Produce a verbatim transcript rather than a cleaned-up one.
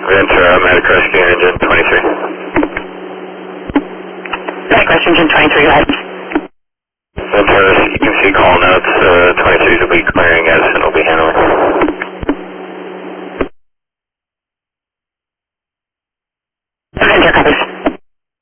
Ventura, Medic Rescue Engine twenty-three. Medic Rescue Engine twenty-three, go ahead. Ventura, you can see call notes, uh, twenty-threes will be clearing